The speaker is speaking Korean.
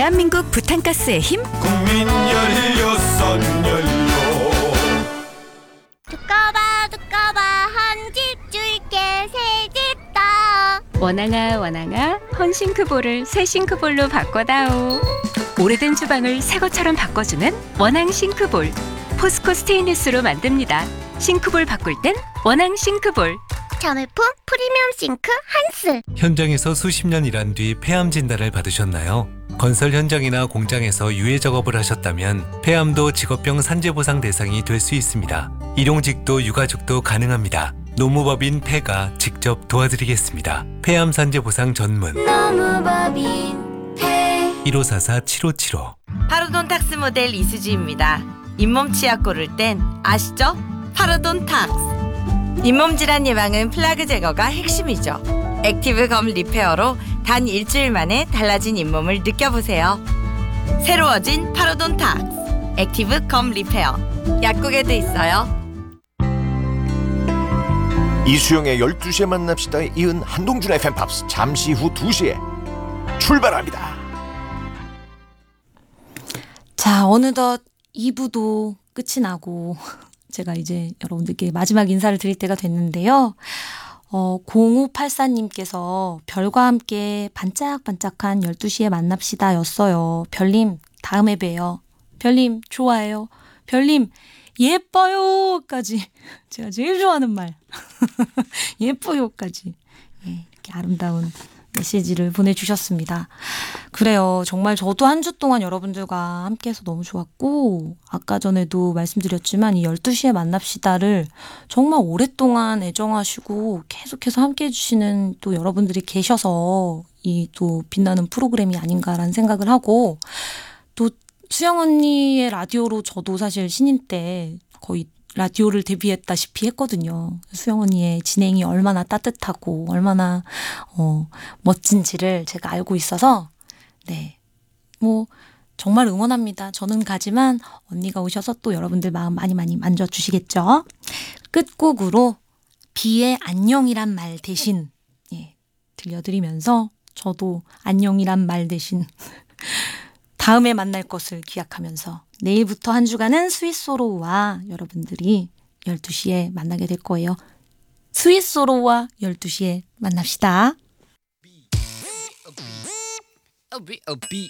대한민국 부탄가스의 힘 국민 16연료. 두꺼봐 한 집 줄게 새 집 다. 원앙아 원앙아 헌싱크볼을 새 싱크볼로 바꿔다오. 오래된 주방을 새 것처럼 바꿔주는 원앙 싱크볼. 포스코 스테인리스로 만듭니다. 싱크볼 바꿀 땐 원앙 싱크볼. 자매품 프리미엄 싱크 한스. 현장에서 수십 년 일한 뒤 폐암 진단을 받으셨나요? 건설 현장이나 공장에서 유해 작업을 하셨다면 폐암도 직업병 산재보상 대상이 될 수 있습니다. 일용직도 유가족도 가능합니다. 노무법인 폐가 직접 도와드리겠습니다. 폐암 산재보상 전문 노무법인 폐. 1544-7575. 파르돈탁스 모델 이수지입니다. 잇몸 치약 고를 땐 아시죠? 파르돈탁스. 잇몸 질환 예방은 플라그 제거가 핵심이죠. 액티브 검 리페어로 단 일주일 만에 달라진 잇몸을 느껴보세요. 새로워진 파르돈탁스 액티브 검 리페어. 약국에도 있어요. 이수영의 12시에 만납시다에 이은 한동준의 팬팝스 잠시 후 2시에 출발합니다. 자, 어느덧 2부도 끝이 나고 제가 이제 여러분들께 마지막 인사를 드릴 때가 됐는데요. 0584님께서 별과 함께 반짝반짝한 12시에 만납시다 였어요. 별님 다음에 봬요. 별님 좋아해요. 별님 예뻐요까지 제가 제일 좋아하는 말 예뻐요까지 이렇게 아름다운 메시지를 보내주셨습니다. 그래요. 정말 저도 한 주 동안 여러분들과 함께해서 너무 좋았고 아까 전에도 말씀드렸지만 이 12시에 만납시다를 정말 오랫동안 애정하시고 계속해서 함께해 주시는 또 여러분들이 계셔서 이 또 빛나는 프로그램이 아닌가라는 생각을 하고 또 수영 언니의 라디오로 저도 사실 신인 때 거의 라디오를 데뷔했다시피 했거든요. 수영 언니의 진행이 얼마나 따뜻하고 얼마나 멋진지를 제가 알고 있어서 네, 뭐 정말 응원합니다. 저는 가지만 언니가 오셔서 또 여러분들 마음 많이 만져주시겠죠. 끝곡으로 비의 안녕이란 말 대신 들려드리면서 저도 안녕이란 말 대신 다음에 만날 것을 기약하면서 내일부터 한 주간은 스윗소로우와 여러분들이 12시에 만나게 될 거예요. 스윗소로우와 12시에 만납시다.